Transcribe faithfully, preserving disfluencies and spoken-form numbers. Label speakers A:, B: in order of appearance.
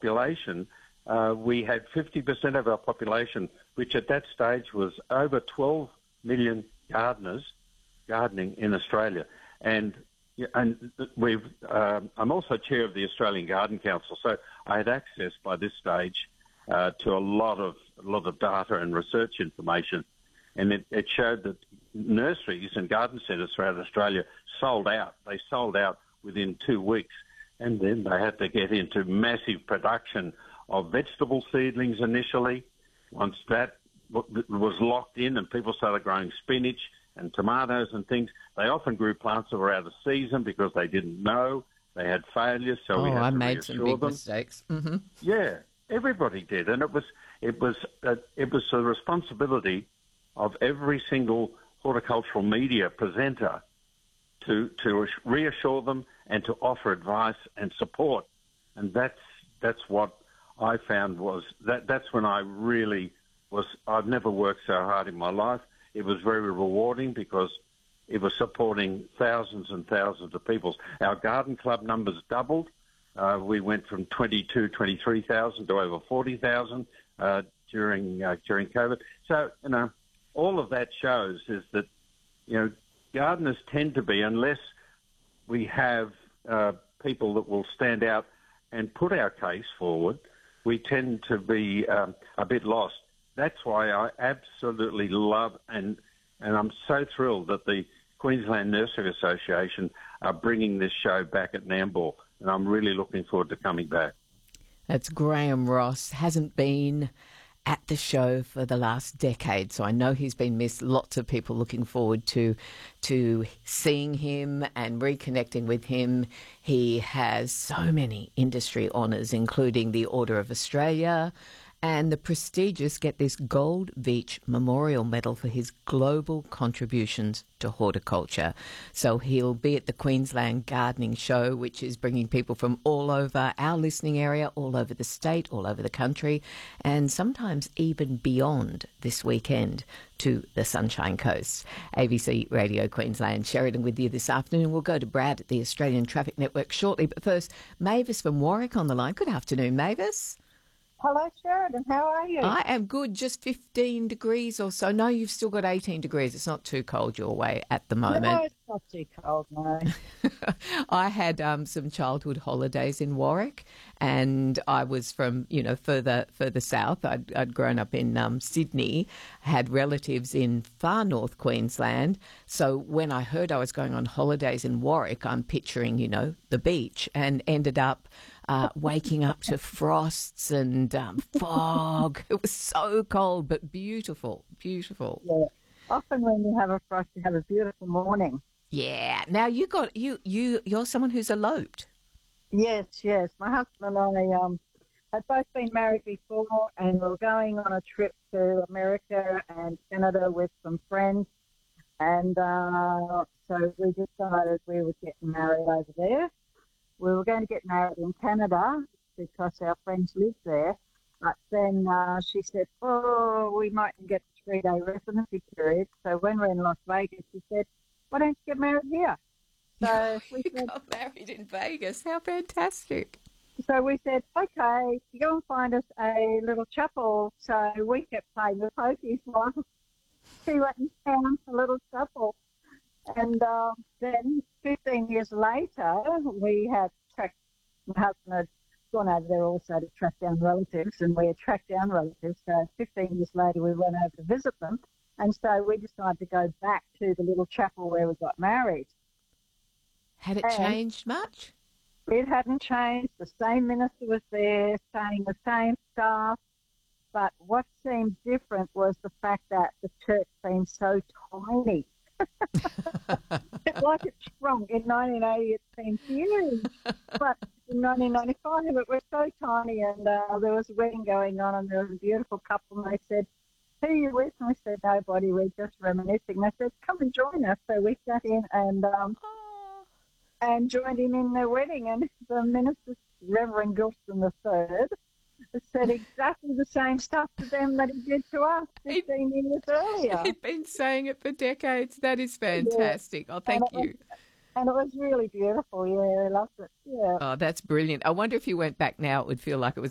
A: population, uh, we had fifty percent of our population, which at that stage was over twelve million gardeners gardening in Australia. And and we've um, I'm also chair of the Australian Garden Council, so I had access by this stage uh, to a lot of a lot of data and research information, and it, it showed that nurseries and garden centres throughout Australia sold out. They sold out within two weeks, and then they had to get into massive production of vegetable seedlings initially. Once that was locked in and people started growing spinach and tomatoes and things, they often grew plants that were out of season because they didn't know. They had failures, so
B: oh,
A: we had
B: I
A: to
B: made some
A: reassure
B: big
A: them.
B: mistakes. Mm-hmm.
A: Yeah, everybody did, and it was it was uh, it was the responsibility of every single horticultural media presenter to to reassure them and to offer advice and support, and that's that's what I found was that that's when I really was. I've never worked so hard in my life. It was very rewarding because it was supporting thousands and thousands of people. Our garden club numbers doubled. Uh, we went from twenty-two, twenty-three thousand to over forty thousand uh, during uh, during COVID. So, you know, all of that shows is that, you know, gardeners tend to be, unless we have uh, people that will stand out and put our case forward, we tend to be um, a bit lost. That's why I absolutely love and and I'm so thrilled that the Queensland Nursery Association are bringing this show back at Nambour, and I'm really looking forward to coming back.
B: That's Graham Ross. Hasn't been at the show for the last decade, so I know he's been missed. Lots of people looking forward to to seeing him and reconnecting with him. He has so many industry honours, including the Order of Australia, and the prestigious, get this, Gold Veitch Memorial Medal for his global contributions to horticulture. So he'll be at the Queensland Gardening Show, which is bringing people from all over our listening area, all over the state, all over the country, and sometimes even beyond this weekend to the Sunshine Coast. A B C Radio Queensland, Sheridan with you this afternoon. We'll go to Brad at the Australian Traffic Network shortly, but first, Mavis from Warwick on the line. Good afternoon, Mavis.
C: Hello, Sheridan. How are you?
B: I am good. Just fifteen degrees or so. No, you've still got eighteen degrees. It's not too cold your way at the moment.
C: No, it's not too cold, no.
B: I had um, some childhood holidays in Warwick, and I was from, you know, further further south. I'd, I'd grown up in um, Sydney, had relatives in far north Queensland. So when I heard I was going on holidays in Warwick, I'm picturing, you know, the beach, and ended up Uh, waking up to frosts and um, fog. It was so cold, but beautiful, beautiful.
C: Yeah. Often when you have a frost, you have a beautiful morning.
B: Yeah. Now you got you you you're someone who's eloped.
C: Yes, yes. My husband and I um had both been married before, and we were going on a trip to America and Canada with some friends, and uh, so we decided we would get married over there. We were going to get married in Canada because our friends live there, but then uh, she said, oh, we mightn't get a three-day residency period. So when we're in Las Vegas, she said, why don't you get married here? So we
B: you
C: said,
B: got married in Vegas. How fantastic.
C: So we said, okay, you go and find us a little chapel. So we kept playing the pokies while she went and found a little chapel. And uh, then fifteen years later, we had tracked, my husband had gone over there also to track down relatives, and we had tracked down relatives. So fifteen years later, we went over to visit them. And so we decided to go back to the little chapel where we got married.
B: Had it
C: and
B: changed much?
C: It hadn't changed. The same minister was there, saying the same stuff. But what seemed different was the fact that the church seemed so tiny. It's like it shrunk. In nineteen eighty, it seemed huge. But in nineteen ninety-five, it was so tiny, and uh, there was a wedding going on, and there was a beautiful couple, and they said, who are you with? And we said, nobody, we're just reminiscing. They said, come and join us. So we sat in and um, and joined in in their wedding, and the minister, Reverend Gilston the Third, said exactly the same stuff to them that he did to us fifteen he'd, years earlier.
B: He'd been saying it for decades. That is fantastic. Yeah. Oh, thank
C: and
B: you.
C: Was, and it was really beautiful. Yeah, I loved it. Yeah.
B: Oh, that's brilliant. I wonder if you went back now, it would feel like it was